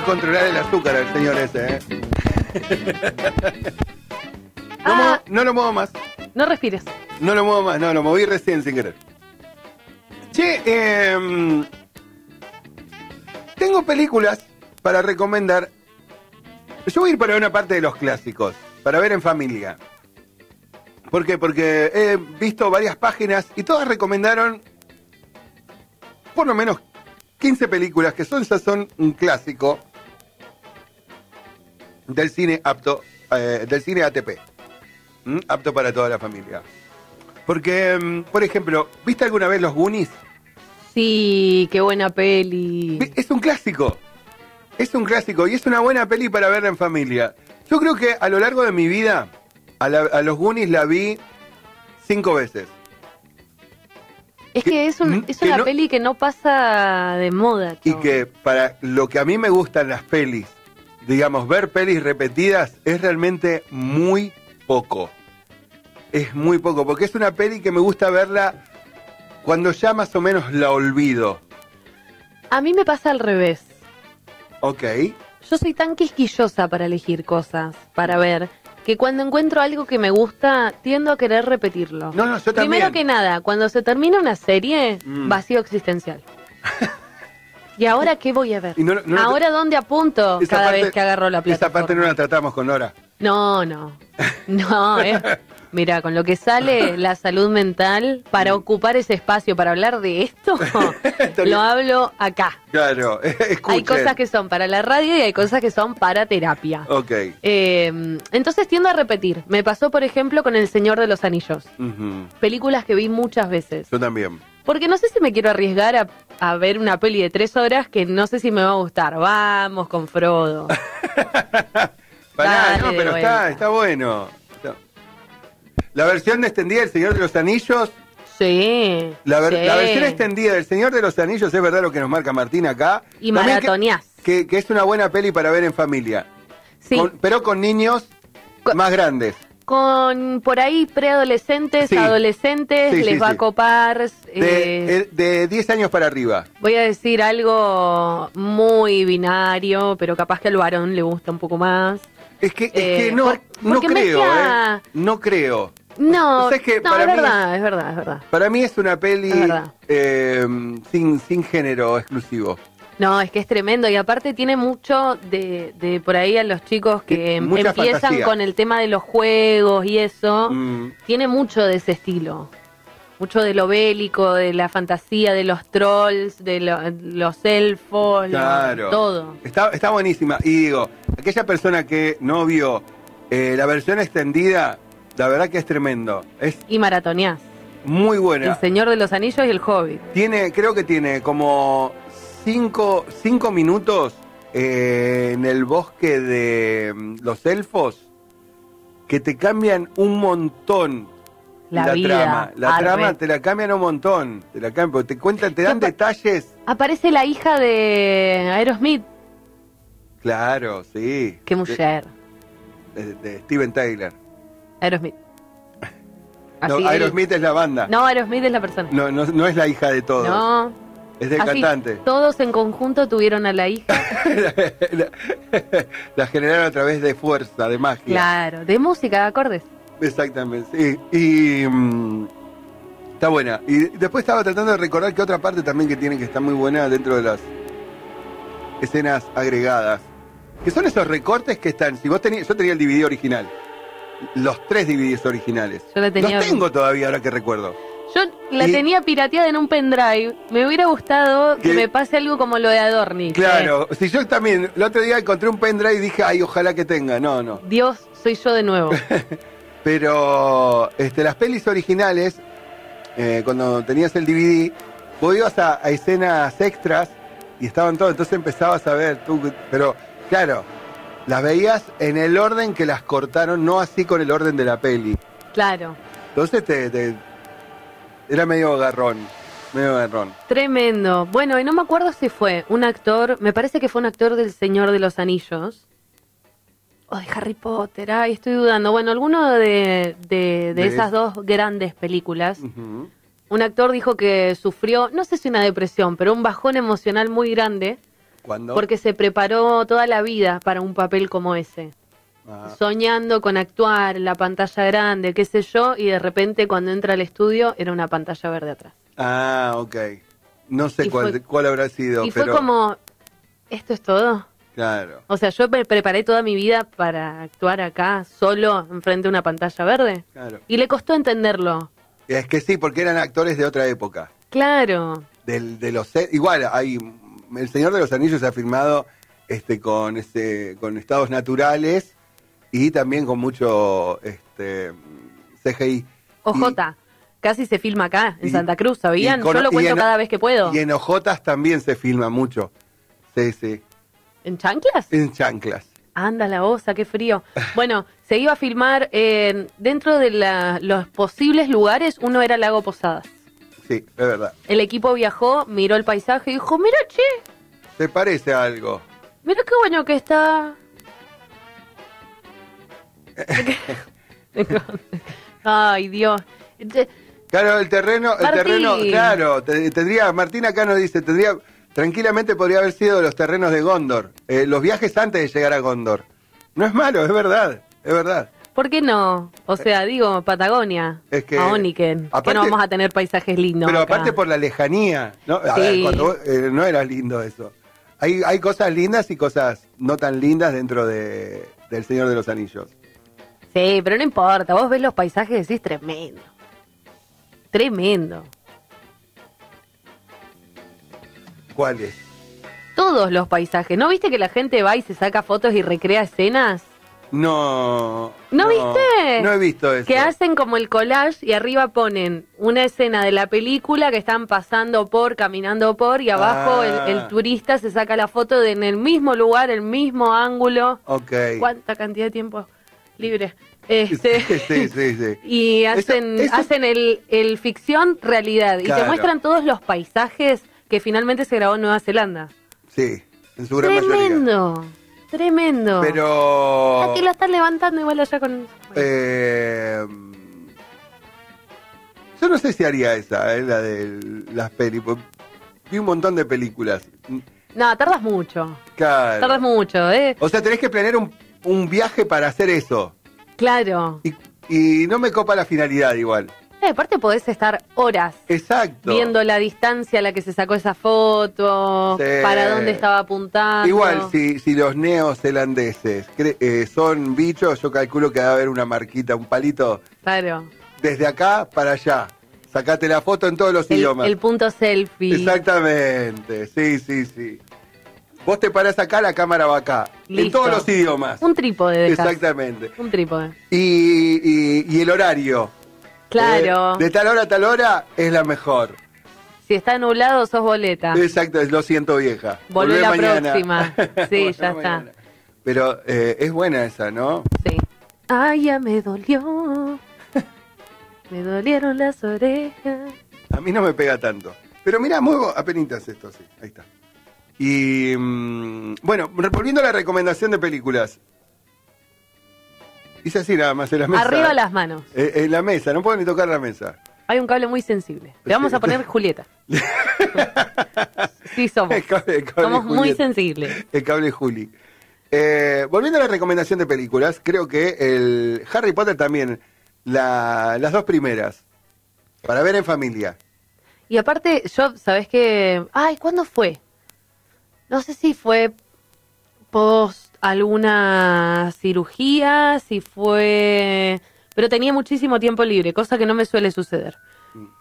puede controlar el azúcar el señor ese, ¿eh? No lo muevo más. No respires. No lo muevo más, no, lo moví recién sin querer. Che, tengo películas para recomendar. Yo voy a ir para una parte de los clásicos, para ver en familia. ¿Por qué? Porque he visto varias páginas y todas recomendaron por lo menos 15 películas que son un clásico del cine apto, del cine ATP. Apto para toda la familia. Porque, por ejemplo, ¿viste alguna vez Los Goonies? Sí, qué buena peli. Es un clásico. Es un clásico y es una buena peli para verla en familia. Yo creo que a lo largo de mi vida, a Los Goonies la vi 5 veces. Es que es una peli que no pasa de moda, y que para lo que a mí me gustan las pelis, digamos, ver pelis repetidas es realmente muy poco. Es muy poco, porque es una peli que me gusta verla cuando ya más o menos la olvido. A mí me pasa al revés. Ok. Yo soy tan quisquillosa para elegir cosas, para ver, que cuando encuentro algo que me gusta, tiendo a querer repetirlo. No, yo también. Primero que nada, cuando se termina una serie, vacío existencial. ¿Y ahora qué voy a ver? ¿Ahora dónde apunto cada vez que agarro la plataforma? Esa parte no la tratamos con Nora. No. Mira, con lo que sale la salud mental, para ocupar ese espacio, para hablar de esto, lo hablo acá. Claro, escuchen. Hay cosas que son para la radio y hay cosas que son para terapia. Ok. Entonces tiendo a repetir. Me pasó, por ejemplo, con El Señor de los Anillos. Películas que vi muchas veces. Yo también. Porque no sé si me quiero arriesgar a ver una peli de 3 horas que no sé si me va a gustar. Vamos con Frodo. Pará, no, pero está bueno. La versión extendida del Señor de los Anillos. Sí. La versión extendida del Señor de los Anillos es verdad lo que nos marca Martín acá. Y maratoneás. Que es una buena peli para ver en familia. Sí. Pero con niños más grandes. Con por ahí preadolescentes, adolescentes, les va a copar. De 10 años para arriba. Voy a decir algo muy binario, pero capaz que al varón le gusta un poco más. Es que no creo, no creo. No, es verdad. Para mí es una peli sin género exclusivo. No, es que es tremendo y aparte tiene mucho de por ahí a los chicos que empiezan fantasía con el tema de los juegos y eso, tiene mucho de ese estilo. Mucho de lo bélico, de la fantasía, de los trolls, de los elfos, claro. Todo. Está buenísima. Y digo, aquella persona que no vio la versión extendida, la verdad que es tremendo. Y maratoneás. Muy buena. El Señor de los Anillos y el Hobbit. Creo que tiene como 5 minutos en el bosque de los elfos que te cambian un montón. La trama te la cambian un montón, te cuentan, te dan detalles. Aparece la hija de Aerosmith. Claro, sí. Qué mujer. De Steven Tyler. Aerosmith. No, Aerosmith es la banda. No, Aerosmith es la persona. No es la hija de todos. No. Es del cantante. Todos en conjunto tuvieron a la hija. la generaron a través de fuerza, de magia. Claro, de música, de acordes. Exactamente, sí. Y está buena. Y después estaba tratando de recordar que otra parte también que tiene que estar muy buena dentro de las escenas agregadas. Que son esos recortes que están. Si vos yo tenía el DVD original. Los 3 DVDs originales. Yo la tenía. Los tengo todavía, ahora que recuerdo. Yo la tenía pirateada en un pendrive. Me hubiera gustado que me pase algo como lo de Adorni. Claro, si yo también, el otro día encontré un pendrive y dije, ay, ojalá que tenga. No. Dios, soy yo de nuevo. Pero las pelis originales, cuando tenías el DVD, vos ibas a escenas extras y estaban todos, entonces empezabas a ver pero claro, las veías en el orden que las cortaron, no así con el orden de la peli. Claro. Entonces era medio agarrón. Tremendo. Bueno, y no me acuerdo si fue un actor, me parece que fue un actor del Señor de los Anillos. O de Harry Potter, estoy dudando. Bueno, alguno de esas dos grandes películas. Un actor dijo que sufrió, no sé si una depresión, pero un bajón emocional muy grande ¿Cuándo? Porque se preparó toda la vida para un papel como ese. Soñando con actuar en la pantalla grande, qué sé yo, y de repente cuando entra al estudio era una pantalla verde atrás. Ah, ok. No sé cuál habrá sido, y pero... fue como, ¿esto es todo? Claro. O sea, yo me preparé toda mi vida para actuar acá, solo, enfrente de una pantalla verde. Claro. Y le costó entenderlo. Es que sí, porque eran actores de otra época. Claro. De los igual, El Señor de los Anillos se ha filmado con estados naturales y también con mucho CGI. OJ, casi se filma acá, en Santa Cruz, ¿sabían? Yo lo cuento cada vez que puedo. Y en Ojotas también se filma mucho. Sí, sí. ¿En chanclas? En chanclas. Anda la osa, qué frío. Bueno, se iba a filmar dentro de los posibles lugares, uno era Lago Posadas. Sí, es verdad. El equipo viajó, miró el paisaje y dijo, mira, che. ¿Te parece algo? Mira qué bueno que está. Ay, Dios. Claro, el terreno, claro, Martín acá nos dice, tranquilamente podría haber sido los terrenos de Gondor, los viajes antes de llegar a Gondor. No es malo, es verdad, es verdad. ¿Por qué no? O sea, digo, Patagonia, a Oniken, que no vamos a tener paisajes lindos. Pero acá. aparte por la lejanía, ¿no? A sí. ver, cuando no era lindo eso. Hay cosas lindas y cosas no tan lindas dentro del Señor de los Anillos. Sí, pero no importa, vos ves los paisajes y decís tremendo. Tremendo. ¿Cuáles? Todos los paisajes. ¿No viste que la gente va y se saca fotos y recrea escenas? No. ¿No viste? No he visto eso. Que hacen como el collage y arriba ponen una escena de la película que están pasando por, caminando por, y abajo el turista se saca la foto en el mismo lugar, el mismo ángulo. Ok. ¿Cuánta cantidad de tiempo libre? Sí. Y hacen el ficción realidad. Claro. Y te muestran todos los paisajes que finalmente se grabó en Nueva Zelanda. Sí, en su gran mayoría. Tremendo. Pero... Aquí lo están levantando igual allá con... Yo no sé si haría esa, la de las películas. Vi un montón de películas. No, tardas mucho. Claro. Tardas mucho, ¿eh? O sea, tenés que planear un viaje para hacer eso. Claro. Y no me copa la finalidad igual. Aparte podés estar horas. Exacto. Viendo la distancia a la que se sacó esa foto, sí. Para dónde estaba apuntando. Igual, si los neozelandeses son bichos, yo calculo que debe haber una marquita, un palito. Claro. Desde acá para allá. Sacate la foto en todos los idiomas. El punto selfie. Exactamente, sí. Vos te parás acá, la cámara va acá. Listo. En todos los idiomas. Un trípode dejás. Exactamente. Un trípode. Y el horario. Claro. De tal hora a tal hora es la mejor. Si está nublado, sos boleta. Exacto, lo siento, vieja. Volvé la mañana. próxima. Sí, ya está. Mañana. Pero es buena esa, ¿no? Sí. Ay, ya me dolió. Me dolieron las orejas. A mí no me pega tanto. Pero mira, muevo apenitas esto, sí. Ahí está. Y bueno, volviendo a la recomendación de películas. Hice así nada más en la mesa. Arriba las manos. En la mesa, no puedo ni tocar la mesa. Hay un cable muy sensible. Le vamos a poner Julieta. Sí somos. El cable somos Julieta. muy sensibles. El cable Juli. Volviendo a la recomendación de películas, creo que el Harry Potter también, las dos primeras, para ver en familia. Y aparte, yo, ¿sabés qué? Ay, ¿cuándo fue? No sé si fue post alguna cirugía, si fue... Pero tenía muchísimo tiempo libre, cosa que no me suele suceder.